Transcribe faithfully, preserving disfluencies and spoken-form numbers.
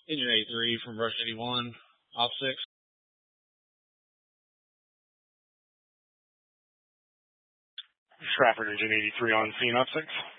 Engine eighty-three from Rush eighty-one, off six. Stratford Engine eighty-three on scene, up six.